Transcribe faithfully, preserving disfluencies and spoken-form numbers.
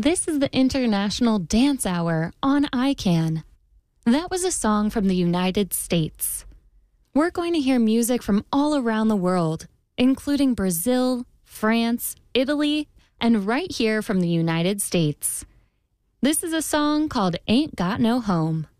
This is the International Dance Hour on I CAN. That was a song from the United States. We're going to hear music from all around the world, including Brazil, France, Italy, and right here from the United States. This is a song called Ain't Got No Home.